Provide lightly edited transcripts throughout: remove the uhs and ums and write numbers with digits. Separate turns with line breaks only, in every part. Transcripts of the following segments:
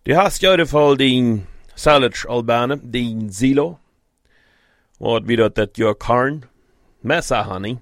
Du hast in ieder geval die Salad Albane, die Silo, wat wieder dat jaar Karn, Messer honey.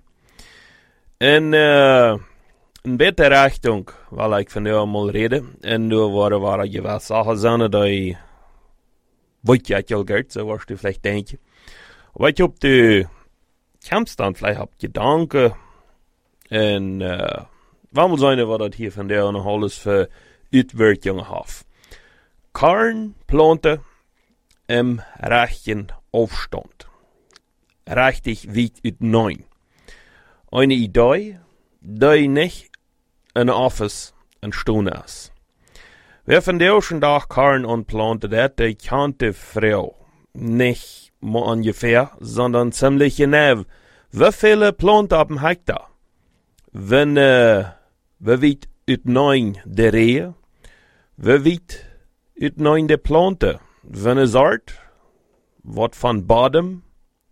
En in beter Richtung, weil ich von dir mal rede, en du waren gewisse Sachen zijn, die weet je al gehört, so was du vielleicht denken. Aber ich hab du kämpfst dann vielleicht hab Gedanken, en warum sein, was das hier von dir noch alles für Uitwerkungen hat. Karn plante im rechten Aufstand. Richtig weit uit 9. Eine Idee, die nicht in der Office entstanden ist. Wer von der ersten Tag Karn und plante, die kannte Frau nicht mal ungefähr, sondern ziemlich genau. Wie viele Planten auf dem Hektar? Wenn, wie weit uit 9 der Rehe? Wie weit uit 9 der Plante? Wenn es sagt, wat van Bodem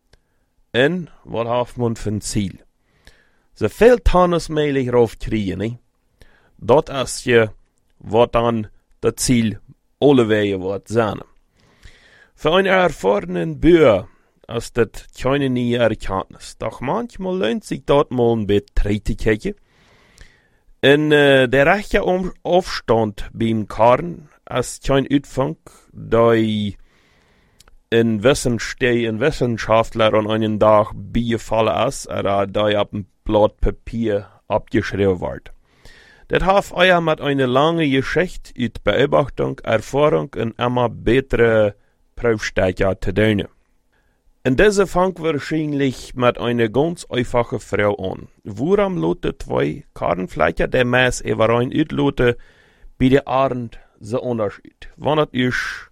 en wat heeft man van Ziel. Ze veel tannesmelig raufkriegen, ne? Dat is je wat dan dat Ziel alle wegen wordt zijn. Für einen erfahrenen Bürger ist das keine neue Erkenntnis. Doch manchmal lohnt sich dort mal ein bisschen zu kijken. In der rechte Aufstand beim Karren ist kein Uitfang, da ein Wissenschaftler an einen Tag beifallen ist, oder da auf ein Blatt Papier abgeschrieben wird. Das hat euer mit einer langen Geschichte uit Beobachtung, Erfahrung und immer bessere Prüfstecher zu tun. In dieser fangt wahrscheinlich mit einer ganz einfachen Frau an. Warum loten zwei Karrenflächer der Mess über ein Uitloten bei der Abend so Unterschied? Wann das ist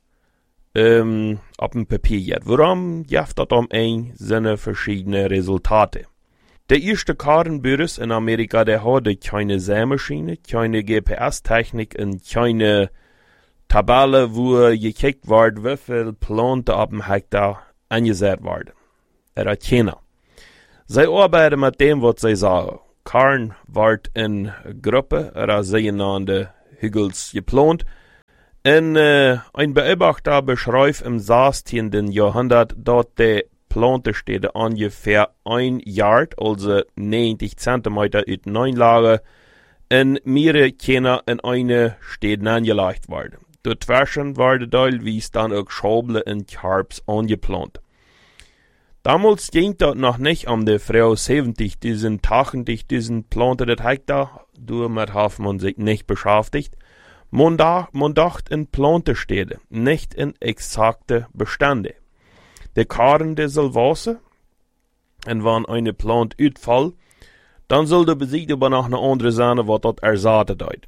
auf dem Papier geht. Warum gibt das ein seine verschiedenen Resultate? Der erste Karrenbüros in Amerika, der hatte keine Sämaschine, keine GPS-Technik und keine Tabelle, wo gekickt wird, wie viel Planten auf dem Hektar angesät werden. Hat keiner. Sie arbeiten mit dem, was sie sagen. Karren wird in Gruppe oder sogenannte Hügels geplant. Und ein Beobachter beschreibt im 16. Jahrhundert, dass die Plantenstädte ungefähr 1 Yard, also 90 Zentimeter uit 9 Lagen, in mehrere Kinder in eine Städte angelegt werden. Dazwischen werden teilweise dann auch Schauble und Karps angeplant. Damals ging das noch nicht um die Frau 70.000, 80.000 plantete Hektar, damit hat man sich nicht beschäftigt. Man dachte in Plantenstädte, nicht in exakte Bestände. Der Karren der soll wachsen, und wenn eine Plant uitfällt, dann soll der Besitzer aber noch eine andere sein, was dort ersatet wird.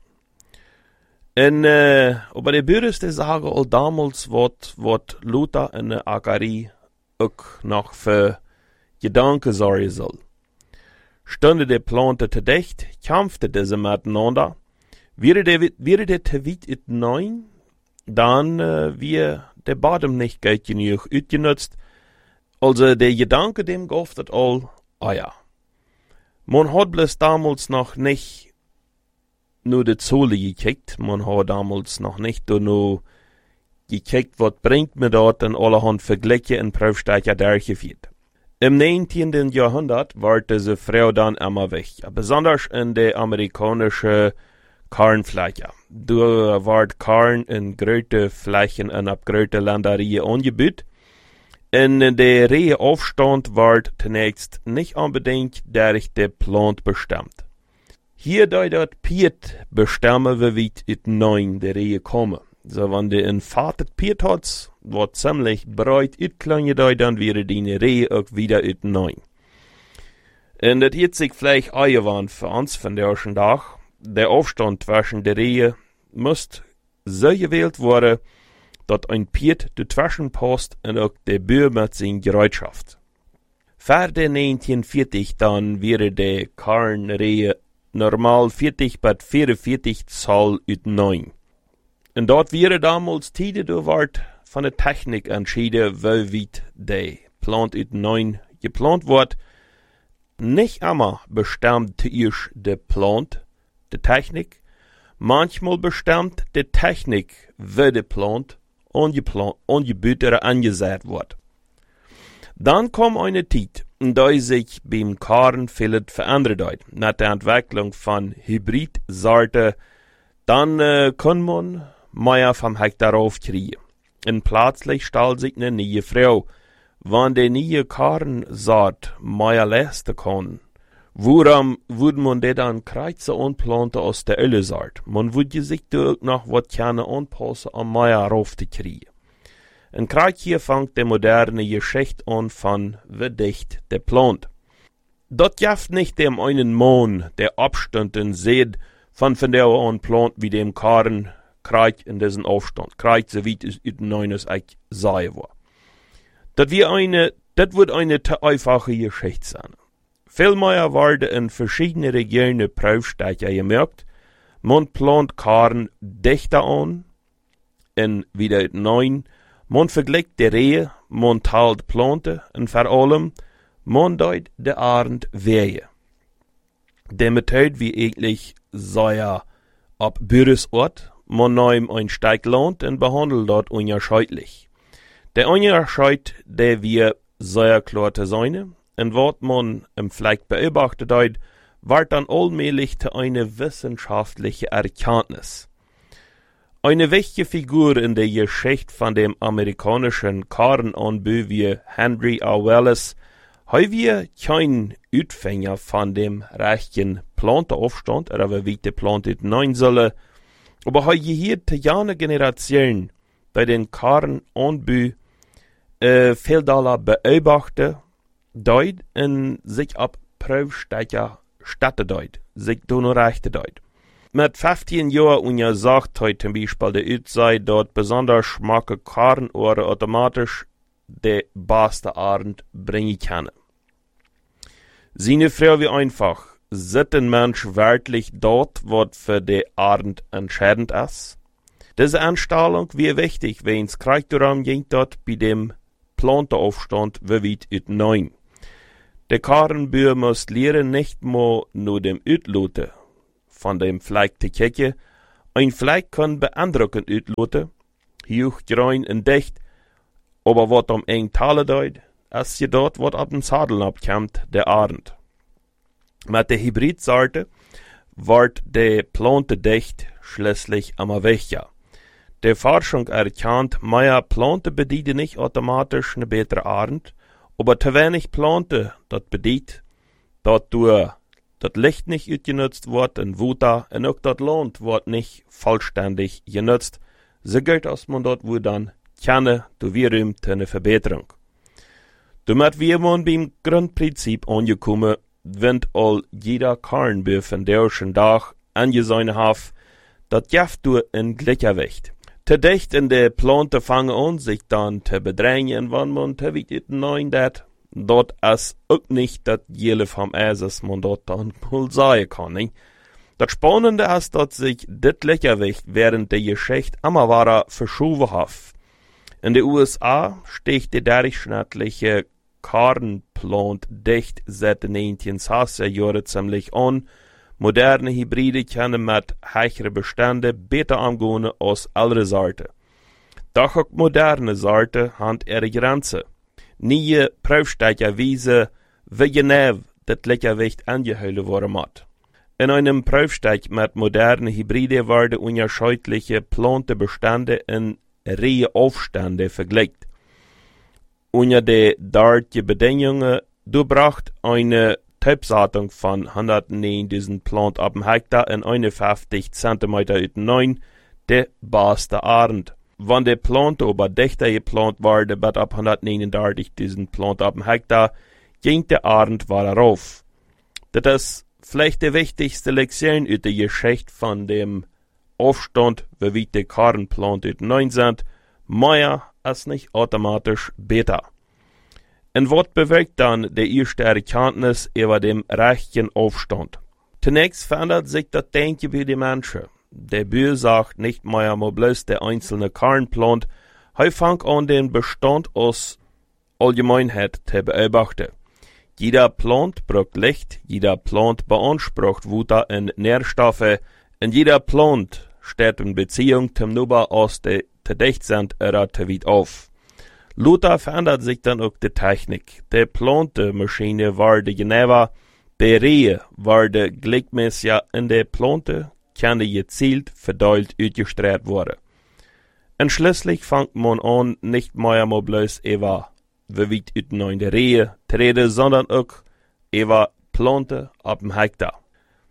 Und aber die Büros, die sagen auch damals, was Luther in der Ackerie auch noch für Gedanken sorgen soll. Stünde die Plante zu dicht, kämpfte diese miteinander. Wäre der zu weit uit 9, dann wäre der Boden nicht gut genug ausgenutzt. Also der Gedanke, dem gab das all, ja. Man hat bloß damals noch nicht nur die Zolle gekickt, man hat damals noch nicht nur gekickt, was bringt mir dort in allerhand Vergleiche und Prüfstecher durchgeführt. Im 19. Jahrhundert war diese Frau dann immer weg, besonders in der amerikanischen Karrenfläche. Da wird Karren in große Flächen und auf große Ländereien angebaut. In der Reheaufstand wird zunächst nicht unbedingt durch die Plant bestimmt. Hier da dort Piet bestimmen, wie weit uit 9 der Rehe kommen. So, wenn die ein Vatet Piet hat, wird ziemlich breit uitklangen, dann wäre die Rehe auch wieder uit 9. Und das hat sich vielleicht auch für uns von der ersten Tag. Der Aufstand zwischen der Rehe muss so gewählt werden, dass ein Piet dazwischen passt und auch der Bür mit seiner Gerätschaft. Vor der 1940 dann wäre der Karrenrehe normal 40 bis 44 Zahl uit 9. Und dort wäre damals Tide ward von der Technik entschieden, wie weit der Plant uit 9 geplant wird. Nicht immer bestimmt zuerst der Plant, die Technik, Manchmal bestimmt die Technik, wie die Plant angebaut oder angesät wird. Dann kommt eine Zeit, in der sich beim Karen vieles verändert hat. Mit der Entwicklung von Hybridsorten, dann kann man mehr vom Hektar aufkriegen. Und plötzlich stellt sich eine neue Frau, wenn die neue Karnsaat mehr leisten kann. Warum würde man die dann kreuzen und planten aus der alte Saat? Man würde sich da noch was gerne anpassen, um mehr raufzukriegen. Und gerade hier fängt die moderne Geschichte an von wie dicht der plant. Dort jaft nicht dem einen Mann, der Abständen sieht, von der an plant, wie dem Karren kreuz in diesen Aufstand. Kreuz, so wie es in neues Eich sei war. Das wird eine te einfache Geschichte sein. Vielmehr werden in verschiedenen Regionen Prüfstecher gemerkt, man plant Karren dichter an, und wieder neun, man vergleicht die Rehe, man teilt Planten, und vor allem, man deut de Arend wehe. Die Methode wie eigentlich sei ja ab Bürresort, man nimmt ein Steig Land und behandelt dort unterscheidlich. Der Unterscheid, der wir sehr klar zu sein, und was man im Fleck beobachtet hat, wird dann allmählich zu einer wissenschaftlichen Erkenntnis. Eine wichtige Figur in der Geschichte von dem amerikanischen Karrenanbau wie Henry A. Wallace haben wir keinen Utfänger von dem rechten Plantenaufstand, oder wie die Plante nein solle, aber haben hier die jene Generation bei den Karrenanbau viel Dollar beobachtet, deut und sich ab Prüfstecher statte deut, sich nur rechte deut. Mit 15 Jahren untersagt heute zum Beispiel der Utsei dort besonders schmacke Karrenohren automatisch der beste Arend bringen können. Seine Frau wie einfach, sieht ein Mensch wirklich dort, was für die Arend entscheidend ist? Diese Anstellung wie wichtig, wenn es Kreuzraum ging dort bei dem Plantenaufstand wie weit ut neun. Der Karrenbauer muss lernen, nicht nur dem Utloten von dem Fleck zu kicken. Ein Fleck kann beeindruckend utloten, hoch, rein und dicht, aber was um eng Tale deut, als je dort wat ab den Sadel abkommt, der Arend. Mit der Hybridsorte wird die Plante dicht schließlich immer wichtiger. Die Forschung erkennt, mehr Plante bedienen nicht automatisch eine bessere Arend, aber zu wenig Plante, das bedient, dort durch das Licht nicht utgenutzt wird in Wuta und auch das Land wird nicht vollständig genutzt, so gilt, dass man dort wo dann keine Duvirum zu einer Verbesserung. Damit wir man beim Grundprinzip angekommen, wenn all jeder Karrenbauer von derischen Tag angesehen hat, das jaft du in Gleichgewicht. Te dicht in der Plante fangen an, sich dann zu bedrängen, wenn man te weit nein dat. Dort ist auch nicht das Jelle vom Eses, man dort dann wohl sagen kann, nicht? Das Spannende ist, dass sich das Gleichgewicht während der Geschichte immer weiter verschoben hat. In den USA sticht der durchschnittliche Karrenplant dicht seit den 1960er Jahren ziemlich an. Moderne Hybride können mit höheren Beständen besser umgehen als ältere Sorten. Doch auch moderne Sorten haben ihre Grenzen. Neue Prüfstecher wiesen, wie genau das Gleichgewicht angehalten worden muss. In einem Prüfstech mit modernen Hybride werden unterschiedliche Plantebestände in Reiheaufstände verglichen. Unter den dortigen Bedingungen durchbracht eine Typsatung von 109.000 Plant ab dem Hektar in 51 cm ut 9 der beste Arend. Wenn die Plante aber dichter geplant wurde, wird ab 139.000 Plant ab dem Hektar, ging der Arend weiter rauf. Das ist vielleicht die wichtigste Lektion aus der Geschichte von dem Aufstand, wie die Karrenplant ut 9 sind. Mehr ist nicht automatisch besser. Und was bewirkt dann die erste Erkenntnis über den rechten Aufstand? Zunächst verändert sich das Denken bei den Menschen. Der Bauer sagt nicht mehr bloß der einzelne Karrenplant, er fängt an den Bestand aus Allgemeinheit zu beobachten. Jeder Plant braucht Licht, jeder Plant beansprucht Wasser und Nährstoffe En jeder plant steht in Beziehung zum Nuber aus de te dicht sind oder te weit auf. Luther verändert sich dann auch die Technik. Die plante Maschine war de genauer, die Rehe war de gleichmäßig in der Plante, kann gezielt verteilt ausgestreut worden. Und schließlich fängt man an, nicht mehr bloß über wie weit in der Rehe treten, sondern auch über Plante ab dem Hektar.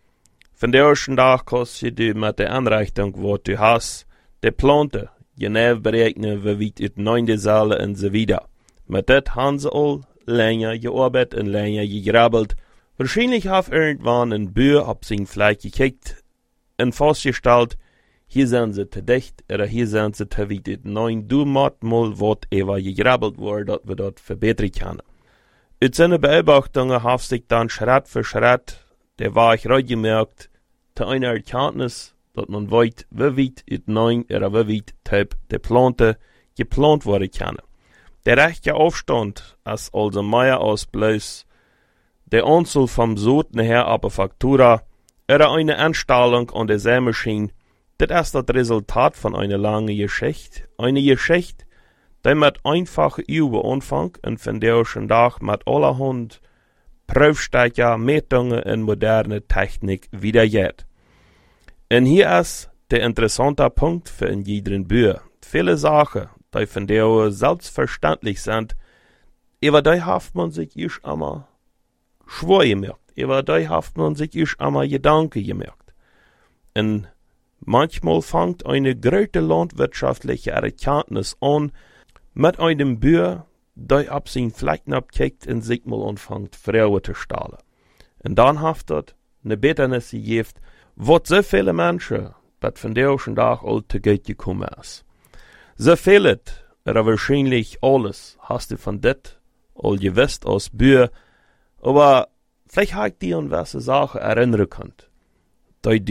Von der ersten Tag kannst du mit der Anrechnung, was du hast, die Plante genau berechnen, wie weit in 9. Saale und so weiter. Mit das haben sie all länger gearbeitet und länger gegrabbelt. Wahrscheinlich hat irgendwann ein Bauer auf sein Fleisch gekickt und festgestellt, hier sind sie zu dicht oder hier sind sie zu weit in 9. Du musst mal was über gegrabbelt worden, dass wir das verbessern können. Aus seinen Beobachtungen hat sich dann Schritt für Schritt der Weg gemerkt, zu einer Erkenntnis, dass man weiß, wie weit in 9 oder wie weit Typ der Plante geplant werden kann. Der rechte Aufstand ist also mehr als bloß der Anzahl vom Soten her ab der Faktura oder eine Anstellung an der Sämaschine. Das ist das Resultat von einer langen Geschichte. Eine Geschichte, die mit einfachen Übungen anfängt und von der schon Tag mit allerhand Prüfstecher, Messungen und moderne Technik wiedergeht. Und hier ist der interessante Punkt für jeden Bauer. Viele Sachen, die von der selbstverständlich sind, über die hat man sich erst einmal schwer gemerkt. Über die hat man sich erst einmal Gedanken gemerkt. Und manchmal fängt eine große landwirtschaftliche Erkenntnis an, mit einem Bauer, der ab sein Flecken abkickt und sich mal anfängt, Frauen zu stahlen. Und dann hat das eine Bitternis gegeben, was so viele Menschen, das von der ersten Tag all zu Geld gekommen ist. So viele, oder wahrscheinlich alles, hast du von dit all gewusst als Bauer, aber vielleicht hat dir an was Sachen erinnern könnt, und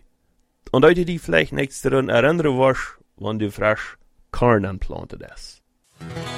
du dich vielleicht nichts daran erinnern wirst, wenn du frisch Korn anplantet hast.